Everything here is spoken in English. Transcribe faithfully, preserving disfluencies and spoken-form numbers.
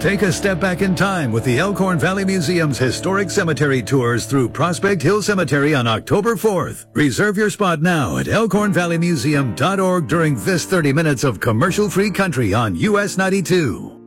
Take a step back in time with the Elkhorn Valley Museum's historic cemetery tours through Prospect Hill Cemetery on October fourth. Reserve your spot now at elkhorn valley museum dot org during this thirty minutes of commercial-free country on U S ninety-two.